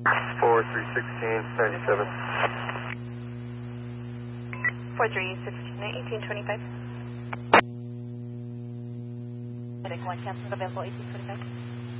4, 316, 97. 4316, 1825. Heading 1 cancel available 1825.